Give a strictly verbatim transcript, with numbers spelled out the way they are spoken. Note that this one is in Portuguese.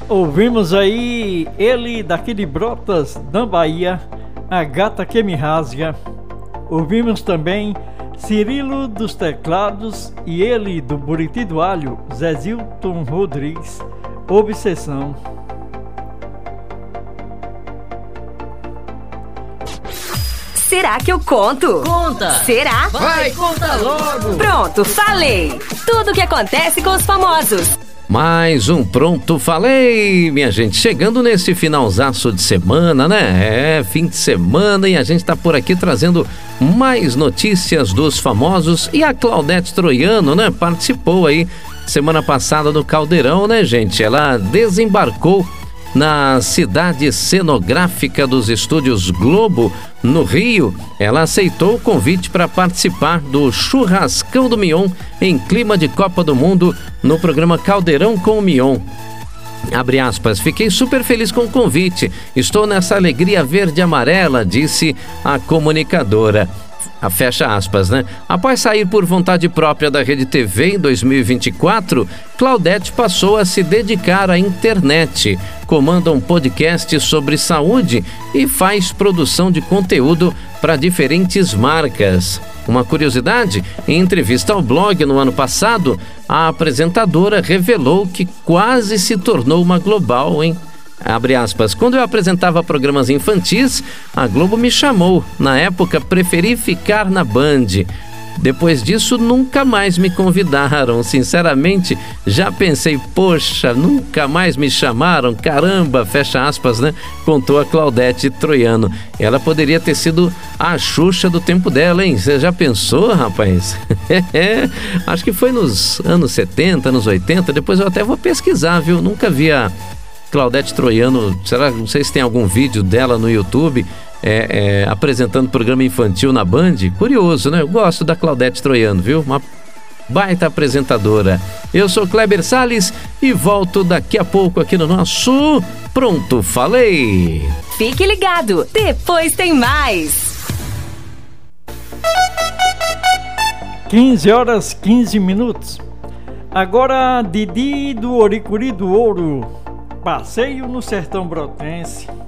Ouvimos aí ele daqui de Brotas, na Bahia, A Gata Que Me Rasga. Ouvimos também Cirilo dos Teclados e ele do Buriti do Alho, Zezilton Rodrigues, Obsessão. Será que eu conto? Conta! Será? Vai, conta logo! Pronto, falei! Tudo o que acontece com os famosos. Mais um Pronto Falei, minha gente, chegando nesse finalzaço de semana, né? É, fim de semana e a gente tá por aqui trazendo mais notícias dos famosos. E a Claudete Troiano, né? Participou aí semana passada do Caldeirão, né, gente? Ela desembarcou na cidade cenográfica dos Estúdios Globo, no Rio. Ela aceitou o convite para participar do Churrascão do Mion em clima de Copa do Mundo no programa Caldeirão com o Mion. Abre aspas, fiquei super feliz com o convite. Estou nessa alegria verde e amarela, disse a comunicadora. A fecha aspas, né? Após sair por vontade própria da Rede T V em dois mil e vinte e quatro, Claudete passou a se dedicar à internet, comanda um podcast sobre saúde e faz produção de conteúdo para diferentes marcas. Uma curiosidade, em entrevista ao blog no ano passado, a apresentadora revelou que quase se tornou uma global, hein? Abre aspas, quando eu apresentava programas infantis, a Globo me chamou. Na época, preferi ficar na Band. Depois disso, nunca mais me convidaram. Sinceramente, já pensei, poxa, nunca mais me chamaram. Caramba, fecha aspas, né? Contou a Claudete Troiano. Ela poderia ter sido a Xuxa do tempo dela, hein? Você já pensou, rapaz? Acho que foi nos anos setenta, anos oitenta. Depois eu até vou pesquisar, viu? Nunca vi a Claudete Troiano, será, não sei se tem algum vídeo dela no YouTube é, é, apresentando programa infantil na Band. Curioso, né? Eu gosto da Claudete Troiano, viu? Uma baita apresentadora. Eu sou Kleber Salles e volto daqui a pouco aqui no nosso Pronto Falei. Fique ligado, depois tem mais. quinze horas, quinze minutos. Agora Didi do Oricuri do Ouro. Passeio no Sertão Brotense.